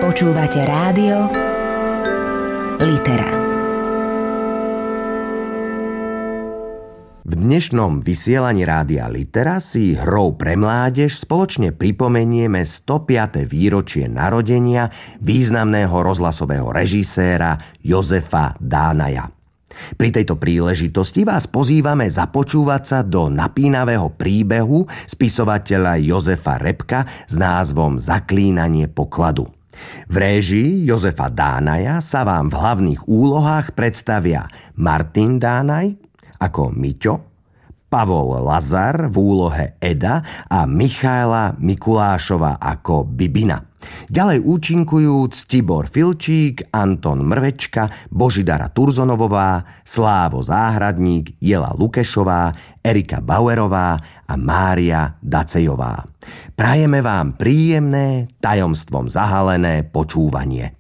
Počúvate rádio Litera. V dnešnom vysielaní rádia Litera si hrou pre mládež spoločne pripomenieme 105. výročie narodenia významného rozhlasového režiséra Jozefa Dánaja. Pri tejto príležitosti vás pozývame započúvať sa do napínavého príbehu spisovateľa Jozefa Repka s názvom Zaklínanie pokladu. V réžii Jozefa Dánaja sa vám v hlavných úlohách predstavia Martin Dánaj ako Miťo, Pavol Lazar v úlohe Eda a Michaela Mikulášová ako Bibina. Ďalej účinkujú Ctibor Filčík, Anton Mrvečka, Božidara Turzonovová, Slávo Záhradník, Jela Lukešová, Erika Bauerová a Mária Dacejová. Prajeme vám príjemné, tajomstvom zahalené počúvanie.